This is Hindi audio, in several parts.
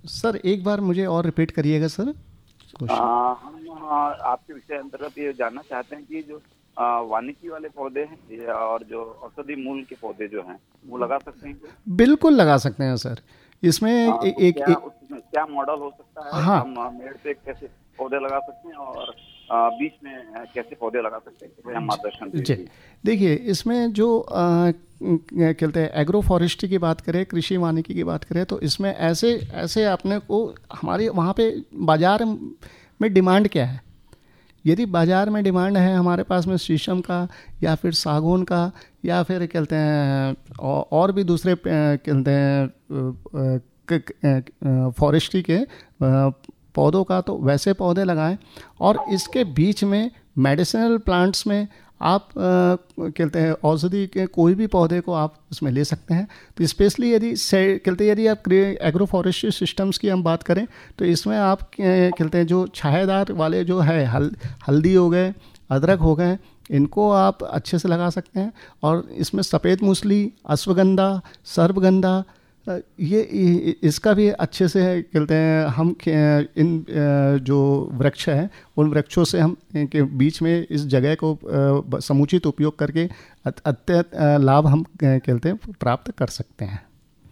सर एक बार मुझे और रिपीट करिएगा सर क्वेश्चन। हम आपके विषय अंतर्गत ये जानना चाहते हैं कि जो वानिकी वाले पौधे हैं और जो औषधि मूल के पौधे जो हैं वो लगा सकते हैं क्या? बिल्कुल लगा सकते हैं सर। इसमें तो क्या उसमें क्या मॉडल हो सकता है? हाँ हम मेड़ पे कैसे पौधे लगा सकते हैं और बीच में कैसे पौधे लगा सकते हैं, कृपया हम मार्गदर्शन जी, दीजिए। देखिए इसमें जो कहते हैं एग्रो फॉरेस्ट्री की बात करें, कृषि वानिकी की बात करें, तो इसमें ऐसे ऐसे आपने को हमारे वहाँ पे बाज़ार में डिमांड क्या है। यदि बाज़ार में डिमांड है हमारे पास में शीशम का या फिर सागौन का या फिर कहते हैं और भी दूसरे कहते हैं फॉरेस्ट्री के पौधों का, तो वैसे पौधे लगाएं। और इसके बीच में मेडिसिनल प्लांट्स में आप कहते हैं औषधि के कोई भी पौधे को आप उसमें ले सकते हैं। तो स्पेशली यदि कहते हैं यदि आप एग्रो फॉरेस्ट्री सिस्टम्स की हम बात करें तो इसमें आप कहते हैं जो छायादार वाले जो है हल्दी हो गए, अदरक हो गए, इनको आप अच्छे से लगा सकते हैं। और इसमें सफ़ेद मूसली, अश्वगंधा, सर्पगंधा, ये इसका भी अच्छे से कहते हैं हम इन जो वृक्ष हैं उन वृक्षों से हम के बीच में इस जगह को समुचित उपयोग करके अत्यंत लाभ हम कहते हैं प्राप्त कर सकते हैं।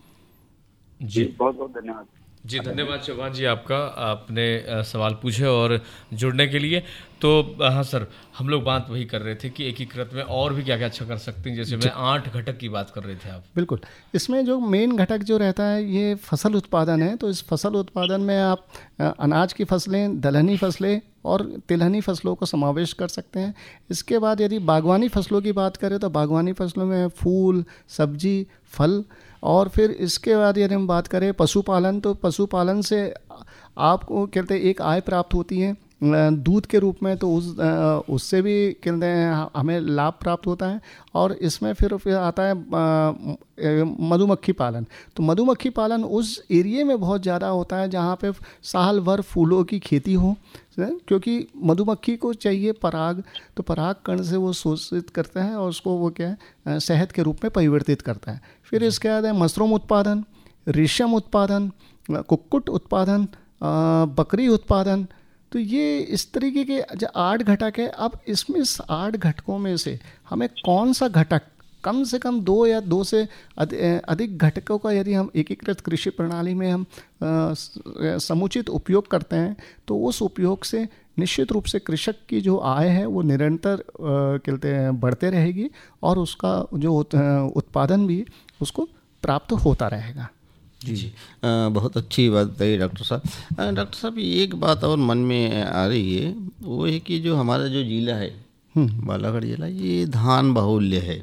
जी बहुत बहुत धन्यवाद। जी धन्यवाद चौहान जी आपका, आपने सवाल पूछे और जुड़ने के लिए। तो हाँ सर, हम लोग बात वही कर रहे थे कि एकीकृत में और भी क्या क्या अच्छा कर सकते हैं, जैसे मैं 8 घटक की बात कर रहे थे आप। बिल्कुल, इसमें जो मेन घटक जो रहता है ये फसल उत्पादन है। तो इस फसल उत्पादन में आप अनाज की फसलें, दलहनी फसलें और तिलहनी फसलों को समावेश कर सकते हैं। इसके बाद यदि बागवानी फसलों की बात करें तो बागवानी फसलों में फूल, सब्जी, फल। और फिर इसके बाद यदि हम बात करें पशुपालन, तो पशुपालन से आपको कहते हैं एक आय प्राप्त होती है दूध के रूप में, तो उससे भी कहते हैं हमें लाभ प्राप्त होता है। और इसमें फिर आता है मधुमक्खी पालन। तो मधुमक्खी पालन उस एरिया में बहुत ज़्यादा होता है जहाँ पे साल भर फूलों की खेती हो, क्योंकि मधुमक्खी को चाहिए पराग, तो पराग कण से वो शोषित करता है और उसको वो क्या है शहद के रूप में परिवर्तित करता है। फिर इसके बाद है मशरूम उत्पादन, रेशम उत्पादन, कुक्कुट उत्पादन, बकरी उत्पादन। तो ये इस तरीके के जो 8 घटक है। अब इसमें इस 8 घटकों में से हमें कौन सा घटक कम से कम 2 या 2 से अधिक घटकों का यदि हम एकीकृत कृषि प्रणाली में हम समुचित उपयोग करते हैं तो उस उपयोग से निश्चित रूप से कृषक की जो आय है वो निरंतर कहते हैं बढ़ते रहेगी और उसका जो उत्पादन भी उसको प्राप्त होता रहेगा। जी बहुत अच्छी बात बताई डॉक्टर साहब। डॉक्टर साहब एक बात और मन में आ रही है, वो है कि जो हमारा जो जिला है बालाघाट जिला, ये धान बाहुल्य है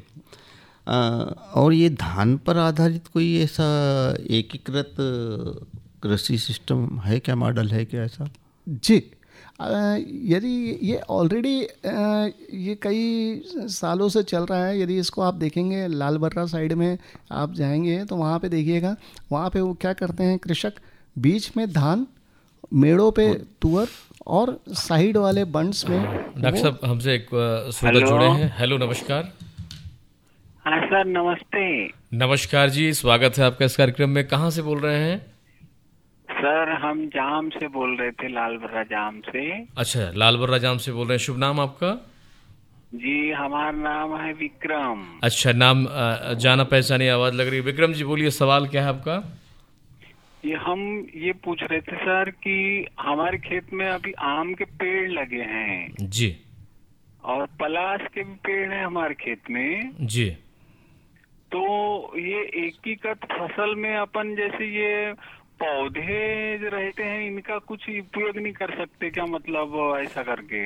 और ये धान पर आधारित कोई ऐसा एकीकृत कृषि सिस्टम है क्या, मॉडल है क्या ऐसा? जी, यदि ये ऑलरेडी ये कई सालों से चल रहा है। यदि इसको आप देखेंगे लालबर्रा साइड में आप जाएंगे तो वहाँ पे देखिएगा, वहाँ पे वो क्या करते हैं कृषक बीच में धान, मेड़ों पे तुअर और साइड वाले बंड्स में। डॉक्टर साहब हमसे एक श्रोता जुड़े हैं। हेलो नमस्कार। हाँ सर नमस्ते। नमस्कार जी, स्वागत है आपका इस कार्यक्रम में। कहाँ से बोल रहे हैं? सर हम जाम से बोल रहे थे, लालबर्रा जाम से। अच्छा, लालबर्रा जाम से बोल रहे हैं। शुभ नाम आपका? जी हमारा नाम है विक्रम। अच्छा, नाम जाना पहचानी आवाज लग रही है। विक्रम जी बोलिए, सवाल क्या है आपका? ये हम ये पूछ रहे थे सर कि हमारे खेत में अभी आम के पेड़ लगे हैं जी, और पलाश के भी पेड़ हैं हमारे खेत में जी। तो ये एकीकृत फसल में अपन जैसे ये पौधे जो रहते हैं इनका कुछ उपयोग नहीं कर सकते क्या, मतलब ऐसा करके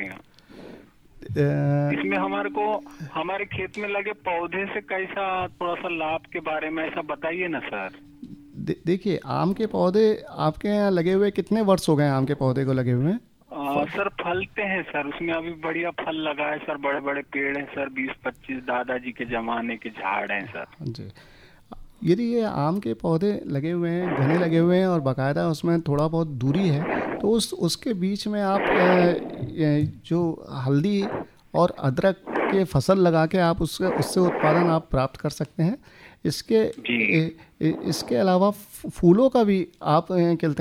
इसमें हमारे को हमारे खेत में लगे पौधे से कैसा थोड़ा सा लाभ के बारे में ऐसा बताइए ना सर। देखिए आम के पौधे आपके यहाँ लगे हुए कितने वर्ष हो गए आम के पौधे को लगे हुए? सर फलते हैं सर, उसमें अभी बढ़िया फल लगा है सर, बड़े बड़े पेड़ हैं सर, 20-25 दादाजी के जमाने के झाड़ हैं सर। जी, यदि ये आम के पौधे लगे हुए हैं, घने लगे हुए हैं और बाकायदा उसमें थोड़ा बहुत दूरी है तो उसके बीच में आप जो हल्दी और अदरक के फसल लगा के आप उससे उत्पादन आप प्राप्त कर सकते हैं। इसके अलावा फूलों का भी आप कहते